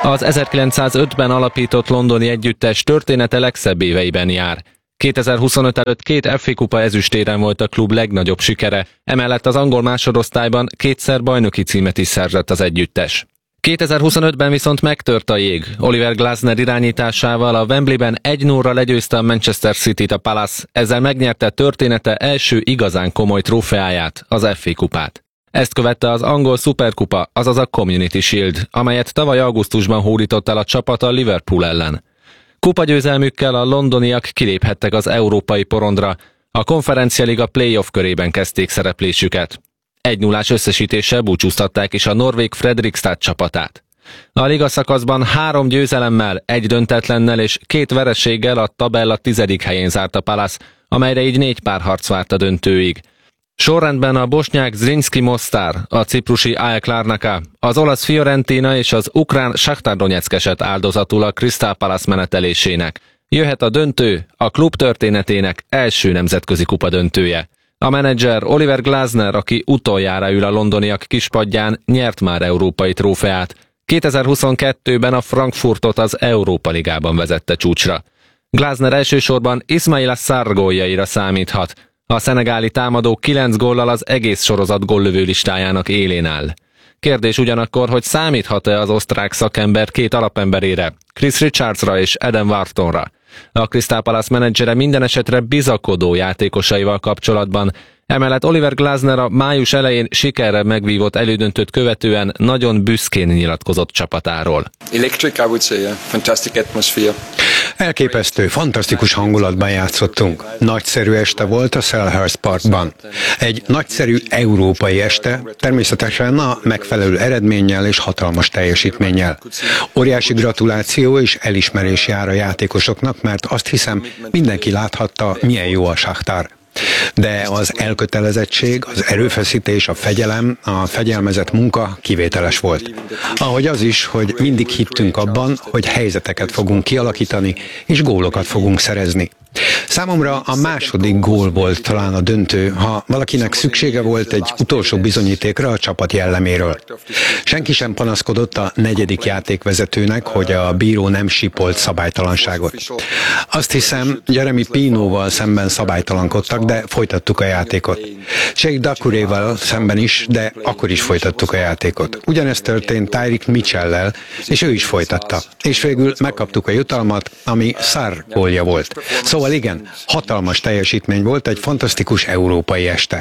Az 1905-ben alapított londoni együttes története legszebb éveiben jár. 2025 előtt 2 FA Kupa ezüstérem volt a klub legnagyobb sikere, emellett az angol másodosztályban 2-szer bajnoki címet is szerzett az együttes. 2025-ben viszont megtört a jég. Oliver Glasner irányításával a Wembleyben 1-0-ra legyőzte a Manchester Cityt a Palace, ezzel megnyerte története első igazán komoly trófeáját, az FA Kupát. Ezt követte az angol szuperkupa, azaz a Community Shield, amelyet tavaly augusztusban hódított el a csapat a Liverpool ellen. Kupagyőzelmükkel a londoniak kiléphettek az európai porondra, a Konferencialiga playoff körében kezdték szereplésüket. 1-0-ás összesítéssel búcsúztatták is a norvég Fredrikstad csapatát. A liga szakaszban 3 győzelemmel, 1 döntetlennel és 2 vereséggel a tabella 10. helyén zárt a Palace, amelyre így 4 párharc várt a döntőig. Sorrendben a bosnyák Zrinjski Mostar, a ciprusi AEK Larnaca, az olasz Fiorentina és az ukrán Shakhtar Donetsk esett áldozatul a Crystal Palace menetelésének. Jöhet a döntő, a klub történetének első nemzetközi kupa döntője. A menedzser Oliver Glasner, aki utoljára ül a londoniak kispadján, nyert már európai trófeát. 2022-ben a Frankfurtot az Európa Ligában vezette csúcsra. Glasner elsősorban Ismaila Sarr góljaira számíthat. A szenegáli támadó 9 góllal az egész sorozat góllövő listájának élén áll. Kérdés ugyanakkor, hogy számíthat-e az osztrák szakember 2 alapemberére, Chris Richardsra és Adam Whartonra. A Crystal Palace menedzsere minden esetre bizakodó játékosaival kapcsolatban, emellett Oliver Glasner a május elején sikerrel megvívott elődöntőt követően nagyon büszkén nyilatkozott csapatáról. Electric, I would say, a fantastic atmosphere. Elképesztő, fantasztikus hangulatban játszottunk. Nagyszerű este volt a Selhurst Parkban. Egy nagyszerű európai este, természetesen a megfelelő eredménnyel és hatalmas teljesítménnyel. Óriási gratuláció és elismerés jár a játékosoknak, mert azt hiszem, mindenki láthatta, milyen jó a Shakhtar. De az elkötelezettség, az erőfeszítés, a fegyelem, a fegyelmezett munka kivételes volt. Ahogy az is, hogy mindig hittünk abban, hogy helyzeteket fogunk kialakítani, és gólokat fogunk szerezni. Számomra a második gól volt talán a döntő, ha valakinek szüksége volt egy utolsó bizonyítékra a csapat jelleméről. Senki sem panaszkodott a 4. játékvezetőnek, hogy a bíró nem sípolt szabálytalanságot. Azt hiszem, Jeremy Pinoval szemben szabálytalankodtak, de folytattuk a játékot. Sheikh Doucouréval szemben is, de akkor is folytattuk a játékot. Ugyanezt történt Tyrick Mitchell-lel, és ő is folytatta. És végül megkaptuk a jutalmat, ami Sarr gólja volt. Szóval igen, hatalmas teljesítmény volt, egy fantasztikus európai este.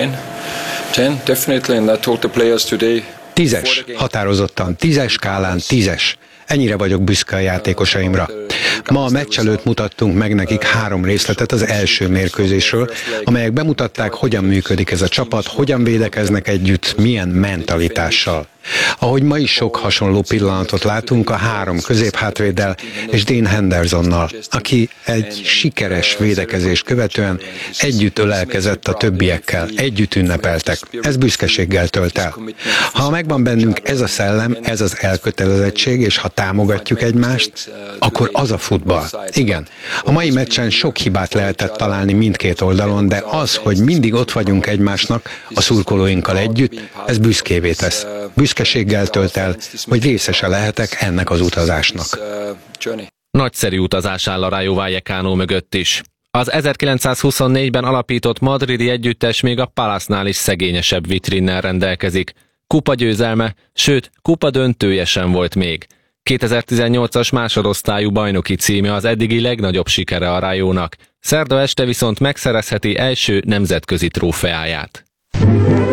10-es, határozottan 10-es skálán 10-es. Ennyire vagyok büszke a játékosaimra. Ma a meccs előtt mutattunk meg nekik 3 részletet az első mérkőzésről, amelyek bemutatták, hogyan működik ez a csapat, hogyan védekeznek együtt, milyen mentalitással. Ahogy ma is sok hasonló pillanatot látunk a 3 középhátvéddel és Dean Hendersonnal, aki egy sikeres védekezés követően együtt ölelkezett a többiekkel, együtt ünnepeltek. Ez büszkeséggel tölt el. Ha megvan bennünk ez a szellem, ez az elkötelezettség, és ha támogatjuk egymást, akkor az a futball. Igen, a mai meccsen sok hibát lehetett találni mindkét oldalon, de az, hogy mindig ott vagyunk egymásnak, a szurkolóinkkal együtt, ez büszkévé tesz. Büszkeséggel tölt el, hogy részese lehetek ennek az utazásnak. Nagyszerű utazás áll a Rayo Vallecano mögött is. Az 1924-ben alapított madridi együttes még a Palace-nál is szegényesebb vitrinnel rendelkezik. Kupa győzelme, sőt, kupa döntője sem volt még. 2018-as másodosztályú bajnoki címe az eddigi legnagyobb sikere a Rayónak. Szerda este viszont megszerezheti első nemzetközi trófeáját.